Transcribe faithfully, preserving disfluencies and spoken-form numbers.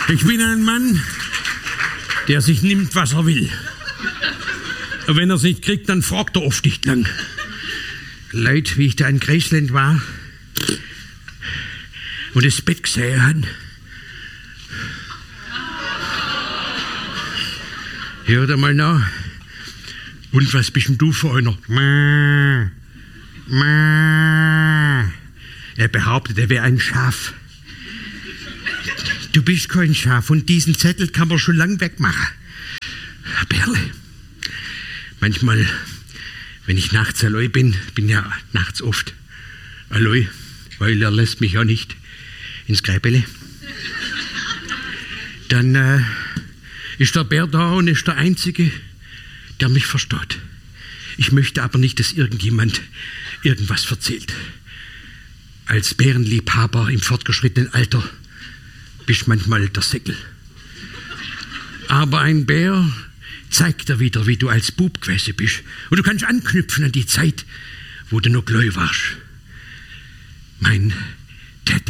Ich bin ein Mann, der sich nimmt, was er will. Und wenn er es nicht kriegt, dann fragt er oft nicht lang. Leute, wie ich da in Graceland war und das Bett gesehen habe. Hör da mal nach. Und was bist denn du für einer? Mäh, mäh. Er behauptet, er wäre ein Schaf. Du bist kein Schaf und diesen Zettel kann man schon lang wegmachen. Berle, manchmal, wenn ich nachts allein bin, bin ja nachts oft allein, weil er lässt mich ja nicht ins Gräbele. Dann äh, ist der Bär da und ist der Einzige, der mich versteht. Ich möchte aber nicht, dass irgendjemand irgendwas erzählt. Als Bärenliebhaber im fortgeschrittenen Alter bist manchmal der Säckel. Aber ein Bär zeigt dir wieder, wie du als Bub gewesen bist. Und du kannst anknüpfen an die Zeit, wo du noch klein warst. Mein